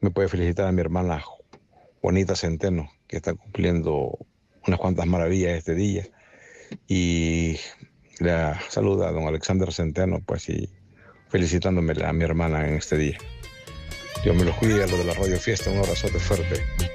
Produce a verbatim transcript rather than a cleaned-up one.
Me puede felicitar a mi hermana Juanita Centeno, que está cumpliendo unas cuantas maravillas este día. Y le saluda a don Alexander Centeno, pues, y felicitándome a mi hermana en este día. Dios me los cuide, a lo de la Radio Fiesta, un abrazote fuerte.